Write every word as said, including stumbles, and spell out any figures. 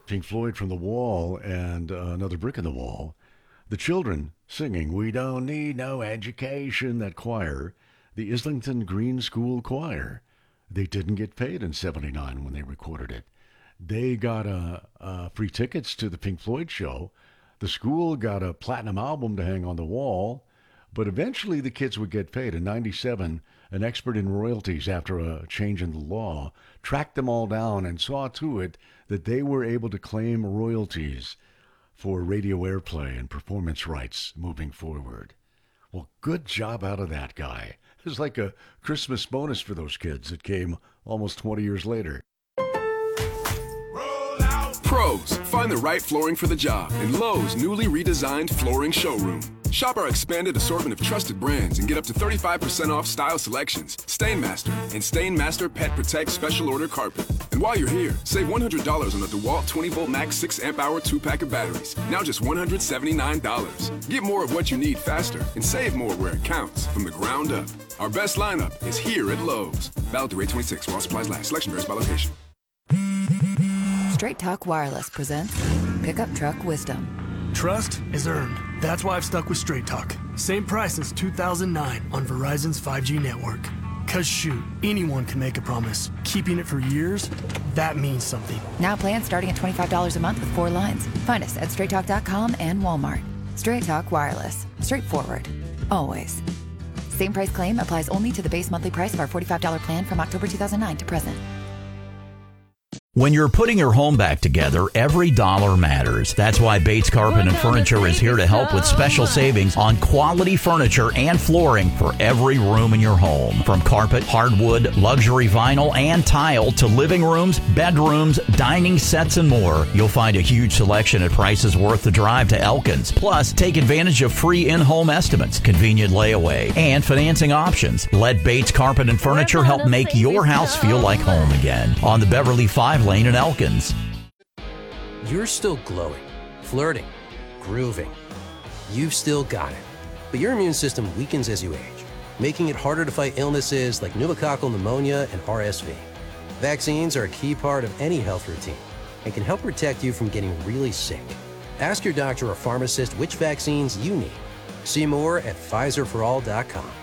Pink Floyd from The Wall and uh, Another Brick in the Wall. The children singing, "We Don't Need No Education," that choir, the Islington Green School Choir. They didn't get paid in seventy-nine when they recorded it. They got uh, uh, free tickets to the Pink Floyd show. The school got a platinum album to hang on the wall. But eventually the kids would get paid. In ninety-seven, an expert in royalties, after a change in the law, tracked them all down and saw to it that they were able to claim royalties for radio airplay and performance rights moving forward. Well, good job out of that guy. It was like a Christmas bonus for those kids. It came almost twenty years later. Pros, find the right flooring for the job in Lowe's newly redesigned flooring showroom. Shop our expanded assortment of trusted brands and get up to thirty-five percent off style selections, Stainmaster, and Stainmaster Pet Protect Special Order Carpet. And while you're here, save one hundred dollars on the DeWalt twenty volt Max six amp hour two pack of batteries, now just one hundred seventy-nine dollars. Get more of what you need faster and save more where it counts from the ground up. Our best lineup is here at Lowe's. Valid through eight twenty-six while supplies last. Selection varies by location. Straight Talk Wireless presents Pickup Truck Wisdom. Trust is earned. That's why I've stuck with Straight Talk. Same price since two thousand nine on Verizon's five G network. Cause shoot, anyone can make a promise. Keeping it for years, that means something. Now plans starting at twenty-five dollars a month with four lines. Find us at straight talk dot com and Walmart. Straight Talk Wireless. Straightforward. Always. Same price claim applies only to the base monthly price of our forty-five dollars plan from October two thousand nine to present. When you're putting your home back together, every dollar matters. That's why Bates Carpet and Furniture is here to help with special savings on quality furniture and flooring for every room in your home. From carpet, hardwood, luxury vinyl, and tile to living rooms, bedrooms, dining sets, and more, you'll find a huge selection at prices worth the drive to Elkins. Plus, take advantage of free in-home estimates, convenient layaway, and financing options. Let Bates Carpet and Furniture help make your house feel like home again. On the Beverly five Lane in Elkins. You're still glowing, flirting, grooving. You've still got it. But your immune system weakens as you age, making it harder to fight illnesses like pneumococcal pneumonia and R S V. Vaccines are a key part of any health routine and can help protect you from getting really sick. Ask your doctor or pharmacist which vaccines you need. See more at Pfizer for all dot com.